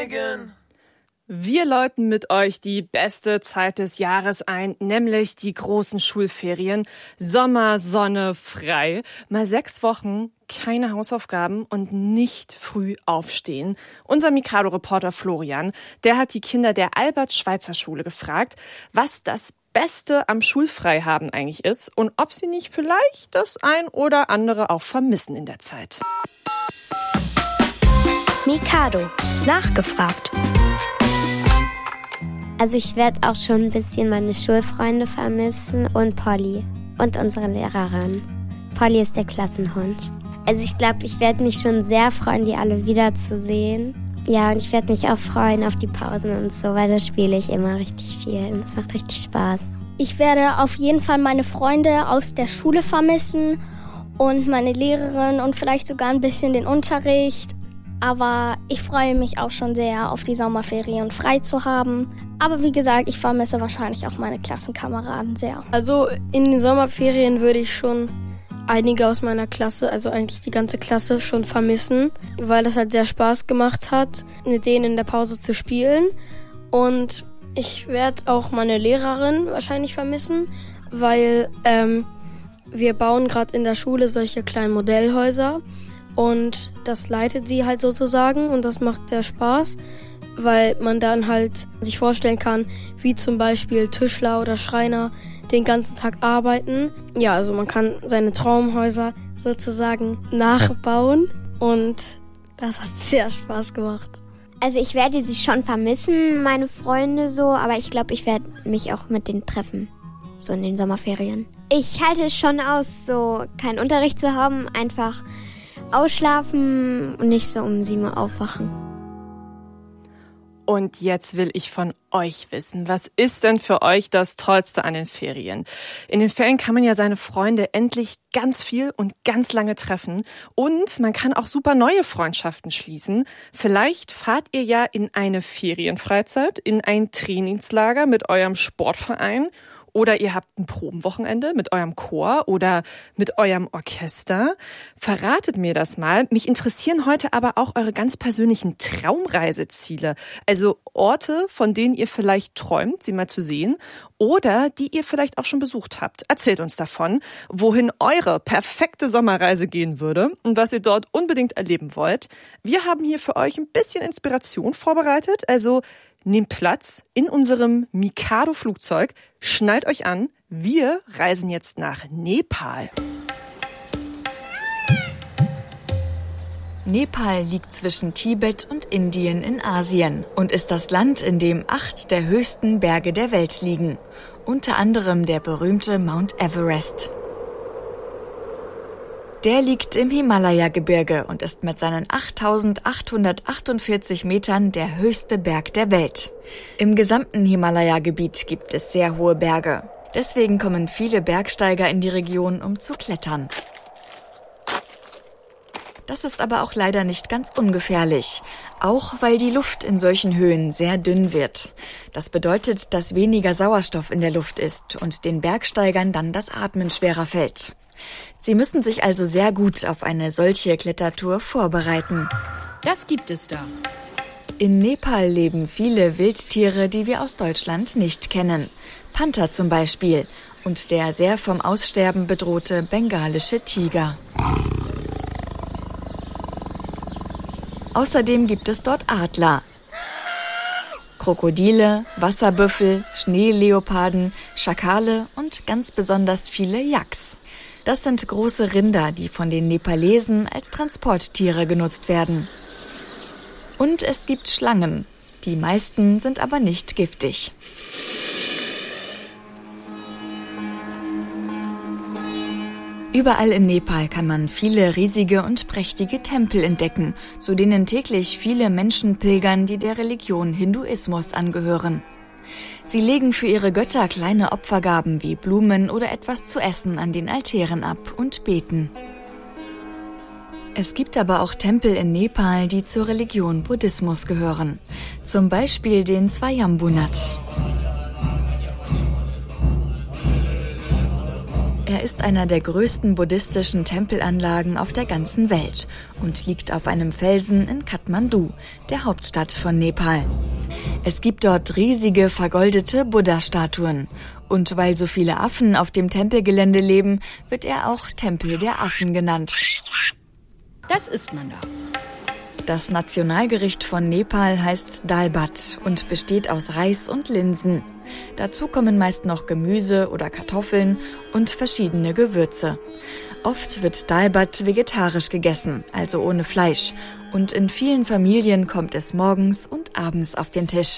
Megan. Wir läuten mit euch die beste Zeit des Jahres ein, nämlich die großen Schulferien. Sommer, Sonne, frei. Mal 6 Wochen, keine Hausaufgaben und nicht früh aufstehen. Unser Mikado-Reporter Florian, der hat die Kinder der Albert-Schweitzer-Schule gefragt, was das Beste am Schulfreihaben eigentlich ist und ob sie nicht vielleicht das ein oder andere auch vermissen in der Zeit. Mikado, nachgefragt. Also ich werde auch schon ein bisschen meine Schulfreunde vermissen und Polly und unsere Lehrerin. Polly ist der Klassenhund. Also ich glaube, ich werde mich schon sehr freuen, die alle wiederzusehen. Ja, und ich werde mich auch freuen auf die Pausen und so, weil da spiele ich immer richtig viel und es macht richtig Spaß. Ich werde auf jeden Fall meine Freunde aus der Schule vermissen und meine Lehrerin und vielleicht sogar ein bisschen den Unterricht. Aber ich freue mich auch schon sehr, auf die Sommerferien frei zu haben. Aber wie gesagt, ich vermisse wahrscheinlich auch meine Klassenkameraden sehr. Also in den Sommerferien würde ich schon einige aus meiner Klasse, also eigentlich die ganze Klasse, schon vermissen, weil das halt sehr Spaß gemacht hat, mit denen in der Pause zu spielen. Und ich werde auch meine Lehrerin wahrscheinlich vermissen, weil wir bauen gerade in der Schule solche kleinen Modellhäuser. Und das leitet sie halt sozusagen und das macht sehr Spaß, weil man dann halt sich vorstellen kann, wie zum Beispiel Tischler oder Schreiner den ganzen Tag arbeiten. Ja, also man kann seine Traumhäuser sozusagen nachbauen und das hat sehr Spaß gemacht. Also ich werde sie schon vermissen, meine Freunde so, aber ich glaube, ich werde mich auch mit denen treffen, so in den Sommerferien. Ich halte es schon aus, so keinen Unterricht zu haben, einfach ausschlafen und nicht so um 7 Uhr aufwachen. Und jetzt will ich von euch wissen, was ist denn für euch das Tollste an den Ferien? In den Ferien kann man ja seine Freunde endlich ganz viel und ganz lange treffen und man kann auch super neue Freundschaften schließen. Vielleicht fahrt ihr ja in eine Ferienfreizeit, in ein Trainingslager mit eurem Sportverein. Oder ihr habt ein Probenwochenende mit eurem Chor oder mit eurem Orchester. Verratet mir das mal. Mich interessieren heute aber auch eure ganz persönlichen Traumreiseziele. Also Orte, von denen ihr vielleicht träumt, sie mal zu sehen. Oder die ihr vielleicht auch schon besucht habt. Erzählt uns davon, wohin eure perfekte Sommerreise gehen würde und was ihr dort unbedingt erleben wollt. Wir haben hier für euch ein bisschen Inspiration vorbereitet. Also nehmt Platz in unserem Mikado-Flugzeug, schnallt euch an, wir reisen jetzt nach Nepal. Nepal liegt zwischen Tibet und Indien in Asien und ist das Land, in dem 8 der höchsten Berge der Welt liegen, unter anderem der berühmte Mount Everest. Der liegt im Himalaya-Gebirge und ist mit seinen 8.848 Metern der höchste Berg der Welt. Im gesamten Himalaya-Gebiet gibt es sehr hohe Berge. Deswegen kommen viele Bergsteiger in die Region, um zu klettern. Das ist aber auch leider nicht ganz ungefährlich, auch weil die Luft in solchen Höhen sehr dünn wird. Das bedeutet, dass weniger Sauerstoff in der Luft ist und den Bergsteigern dann das Atmen schwerer fällt. Sie müssen sich also sehr gut auf eine solche Klettertour vorbereiten. Das gibt es da. In Nepal leben viele Wildtiere, die wir aus Deutschland nicht kennen. Panther zum Beispiel und der sehr vom Aussterben bedrohte bengalische Tiger. Außerdem gibt es dort Adler, Krokodile, Wasserbüffel, Schneeleoparden, Schakale und ganz besonders viele Yaks. Das sind große Rinder, die von den Nepalesen als Transporttiere genutzt werden. Und es gibt Schlangen. Die meisten sind aber nicht giftig. Überall in Nepal kann man viele riesige und prächtige Tempel entdecken, zu denen täglich viele Menschen pilgern, die der Religion Hinduismus angehören. Sie legen für ihre Götter kleine Opfergaben wie Blumen oder etwas zu essen an den Altären ab und beten. Es gibt aber auch Tempel in Nepal, die zur Religion Buddhismus gehören. Zum Beispiel den Swayambhunath. Er ist einer der größten buddhistischen Tempelanlagen auf der ganzen Welt und liegt auf einem Felsen in Kathmandu, der Hauptstadt von Nepal. Es gibt dort riesige vergoldete Buddha-Statuen. Und weil so viele Affen auf dem Tempelgelände leben, wird er auch Tempel der Affen genannt. Das isst man da. Das Nationalgericht von Nepal heißt Dal Bhat und besteht aus Reis und Linsen. Dazu kommen meist noch Gemüse oder Kartoffeln und verschiedene Gewürze. Oft wird Dal Bhat vegetarisch gegessen, also ohne Fleisch. Und in vielen Familien kommt es morgens und abends auf den Tisch.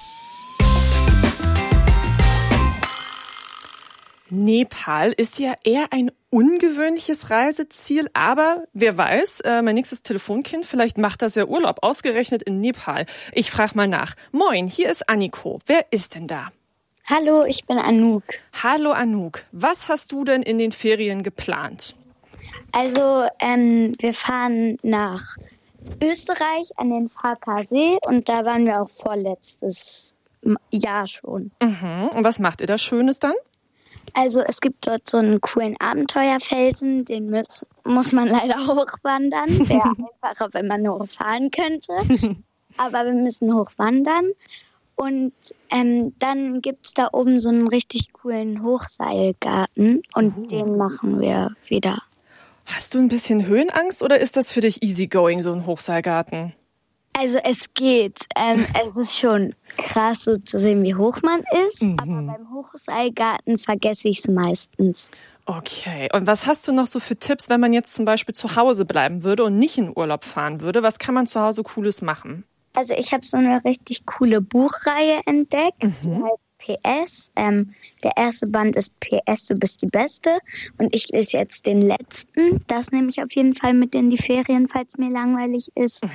Nepal ist ja eher ein ungewöhnliches Reiseziel, aber wer weiß, mein nächstes Telefonkind, vielleicht macht das ja Urlaub, ausgerechnet in Nepal. Ich frage mal nach. Moin, hier ist Anniko. Wer ist denn da? Hallo, ich bin Anouk. Hallo Anouk. Was hast du denn in den Ferien geplant? Also, wir fahren nach Österreich an den Farkasee und da waren wir auch vorletztes Jahr schon. Und was macht ihr da Schönes dann? Also es gibt dort so einen coolen Abenteuerfelsen, den muss man leider hochwandern. Wäre einfacher, wenn man nur fahren könnte. Aber wir müssen hochwandern. Und dann gibt es da oben so einen richtig coolen Hochseilgarten und den machen wir wieder. Hast du ein bisschen Höhenangst oder ist das für dich easygoing, so ein Hochseilgarten? Also es geht. Es ist schon krass, so zu sehen, wie hoch man ist. Aber beim Hochseilgarten vergesse ich es meistens. Okay. Und was hast du noch so für Tipps, wenn man jetzt zum Beispiel zu Hause bleiben würde und nicht in Urlaub fahren würde? Was kann man zu Hause Cooles machen? Also ich habe so eine richtig coole Buchreihe entdeckt. Die heißt PS. Der erste Band ist PS, du bist die Beste. Und ich lese jetzt den letzten. Das nehme ich auf jeden Fall mit in die Ferien, falls mir langweilig ist.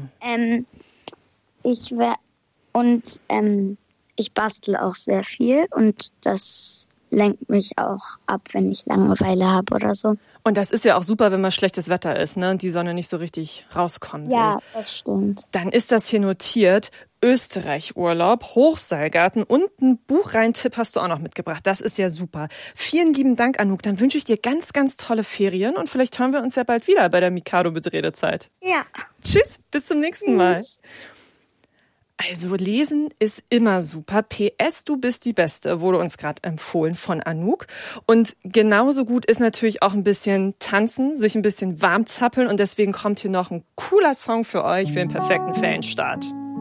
Ich bastel auch sehr viel und das lenkt mich auch ab, wenn ich Langeweile habe oder so. Und das ist ja auch super, wenn mal schlechtes Wetter ist, ne? Und die Sonne nicht so richtig rauskommen will. Ja, das stimmt. Dann ist das hier notiert. Österreich-Urlaub, Hochseilgarten und einen Buchreihentipp hast du auch noch mitgebracht. Das ist ja super. Vielen lieben Dank, Anouk. Dann wünsche ich dir ganz, ganz tolle Ferien und vielleicht hören wir uns ja bald wieder bei der Mikado mit Redezeit. Ja. Tschüss, bis zum nächsten Mal. Also lesen ist immer super. PS, du bist die Beste, wurde uns gerade empfohlen von Anouk. Und genauso gut ist natürlich auch ein bisschen tanzen, sich ein bisschen warm zappeln. Und deswegen kommt hier noch ein cooler Song für euch für den perfekten Ferienstart.